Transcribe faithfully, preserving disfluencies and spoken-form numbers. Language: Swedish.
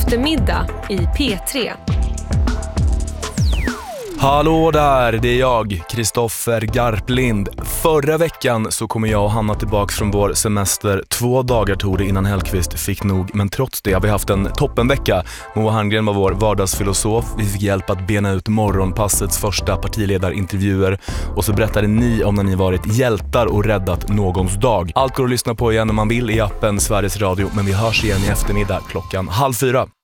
eftermiddag i P tre. Hallå där, det är jag, Kristoffer Garplind. Förra veckan så kommer jag och Hanna tillbaks från vår semester. Två dagar tog det innan Hellqvist fick nog, men trots det har vi haft en toppenvecka. Moa Herngren var vår vardagsfilosof. Vi fick hjälp att bena ut morgonpassets första partiledarintervjuer. Och så berättade ni om när ni varit hjältar och räddat någons dag. Allt går att lyssna på igen om man vill i appen Sveriges Radio, men vi hörs igen i eftermiddag klockan halv fyra.